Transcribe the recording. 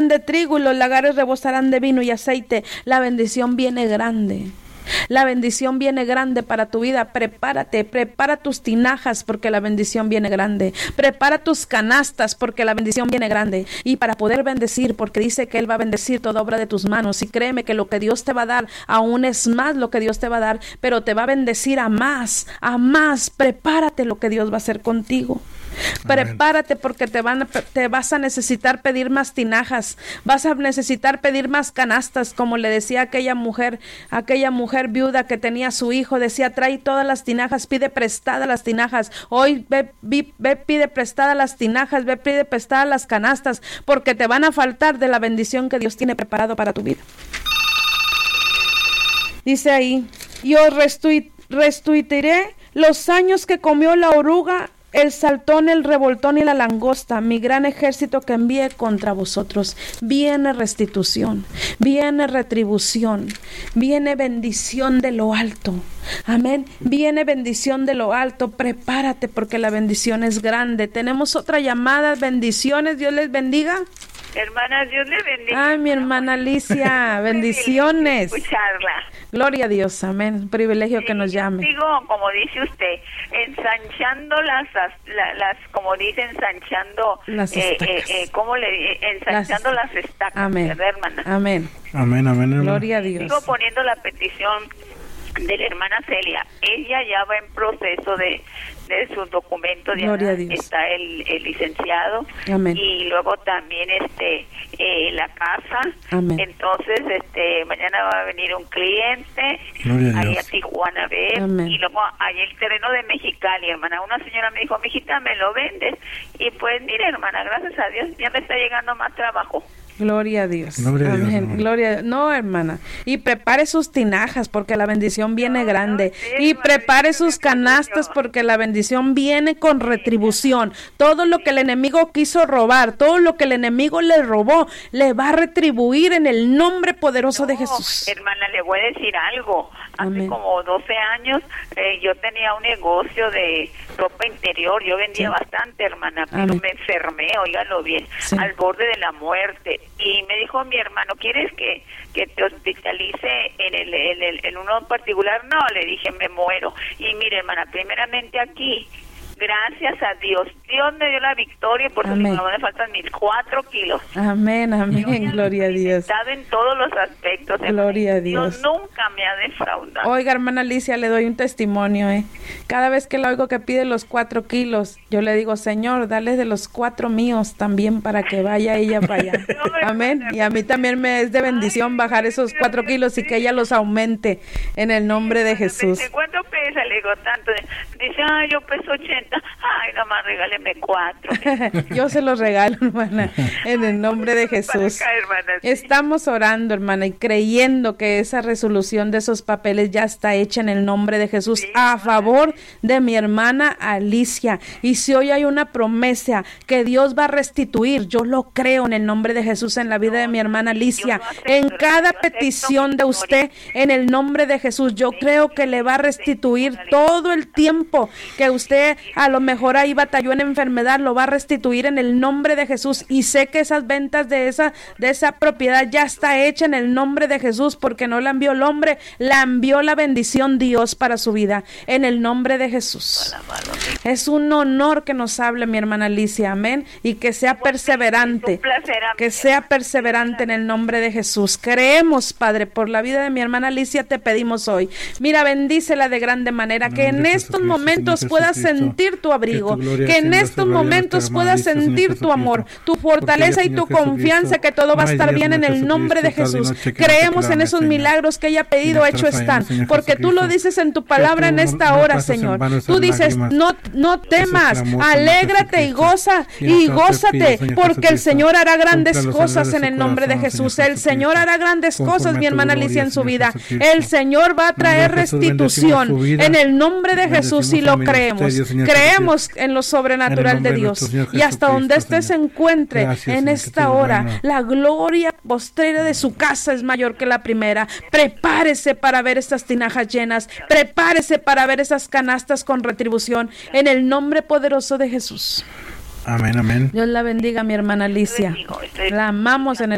de trigo y los lagares rebosarán de vino y aceite. La bendición viene grande. La bendición viene grande para tu vida. Prepárate, prepara tus tinajas porque la bendición viene grande. Prepara tus canastas porque la bendición viene grande. Y para poder bendecir, porque dice que Él va a bendecir toda obra de tus manos. Y créeme que lo que Dios te va a dar aún es más lo que Dios te va a dar, pero te va a bendecir a más, a más. Prepárate lo que Dios va a hacer contigo. Prepárate porque te vas a necesitar pedir más tinajas, vas a necesitar pedir más canastas, como le decía aquella mujer viuda que tenía a su hijo, decía: trae todas las tinajas, pide prestadas las tinajas. Hoy ve, pide prestadas las tinajas, ve, pide prestadas las canastas, porque te van a faltar de la bendición que Dios tiene preparado para tu vida. Dice ahí: yo restituiré los años que comió la oruga, el saltón, el revoltón y la langosta, mi gran ejército que envíe contra vosotros. Viene restitución, viene retribución, viene bendición de lo alto. Amén. Viene bendición de lo alto. Prepárate porque la bendición es grande. Tenemos otra llamada. Bendiciones. Dios les bendiga. Hermana, Dios le bendiga. Ay, mi hermana Alicia, bendiciones. Escucharla. Gloria a Dios, amén. Un privilegio que nos llame. Digo, como dice usted, ensanchando las como dice, ensanchando las ensanchando las estacas, amén. ¿Verdad, hermana? Amén. Amén, amén, hermana. Gloria a Dios. Sigo poniendo la petición de la hermana Celia. Ella ya va en proceso de sus documentos. Gloria a Dios. Está el licenciado. Amén. Y luego también la casa. Amén. Entonces mañana va a venir un cliente ahí a Tijuana a ver. Amén. Y luego hay el terreno de Mexicali, hermana. Una señora me dijo: mijita, ¿me lo vendes? Y pues mire, hermana, gracias a Dios ya me está llegando más trabajo. Gloria a Dios. Gloria a Dios, amén. Gloria a Dios. No, hermana. Y prepare sus tinajas porque la bendición viene grande. Y prepare sus canastas porque la bendición viene con retribución. Todo lo que el enemigo quiso robar, todo lo que el enemigo le robó, le va a retribuir en el nombre poderoso de Jesús. Hermana, le voy a decir algo. Amén. Hace como 12 años yo tenía un negocio de ropa interior. Yo vendía bastante, hermana, pero amén. me enfermé, óigalo bien, al borde de la muerte. Y me dijo mi hermano: ¿quieres que te hospitalice en uno particular? No, le dije, me muero. Y mire, hermana, primeramente aquí, gracias a Dios, Dios me dio la victoria, porque no me faltan mis 4 kilos. Amén, amén, gloria a Dios. En todos los aspectos. Gloria a Dios. Dios nunca me ha defraudado. Oiga, hermana Alicia, le doy un testimonio, Cada vez que le oigo que pide los 4 kilos, yo le digo: Señor, dale de los 4 míos también para que vaya ella para allá. Amén. Y a mí también me es de bendición bajar esos 4 kilos y que ella los aumente en el nombre de Jesús. ¿Cuánto pesa? Le digo: tanto. Dice: yo peso 80. Ay, nomás regáleme 4. Yo se los regalo, hermana, en el nombre de Jesús. Acá, hermana, sí. Estamos orando, hermana, y creyendo que esa resolución de esos papeles ya está hecha en el nombre de Jesús, a favor de mi hermana Alicia. Y si hoy hay una promesa que Dios va a restituir, yo lo creo en el nombre de Jesús en la vida de mi hermana Alicia. En cada petición de usted, en el nombre de Jesús, yo creo que le va a restituir todo el tiempo que usted a lo mejor ahí batalló en enfermedad, lo va a restituir en el nombre de Jesús. Y sé que esas ventas de esa propiedad ya está hecha en el nombre de Jesús, porque no la envió el hombre, la envió la bendición Dios para su vida, en el nombre de Jesús. Es un honor que nos hable mi hermana Alicia, amén, y que sea perseverante, que sea perseverante en el nombre de Jesús. Creemos, Padre, por la vida de mi hermana Alicia te pedimos hoy, mira, bendícela de grande manera, que en estos momentos puedas sentir tu abrigo, que en estos momentos puedas sentir tu amor, tu fortaleza y tu confianza, que todo va a estar bien en el nombre de Jesús. Creemos en esos milagros que ella ha pedido, hecho están, porque tú lo dices en tu palabra en esta hora, Señor. Tú dices: no temas, alégrate y gózate, porque el Señor hará grandes cosas en el nombre de Jesús. El Señor hará grandes cosas, mi hermana Alicia, en su vida. El Señor va a traer restitución en el nombre de Jesús, y lo creemos. Creemos en lo sobrenatural de Dios, y hasta donde éste se encuentre en esta hora, la gloria postrera de su casa es mayor que la primera. Prepárese para ver estas tinajas llenas, prepárese para ver esas canastas con retribución, en el nombre poderoso de Jesús. Amén, amén. Dios la bendiga, mi hermana Alicia. La amamos en el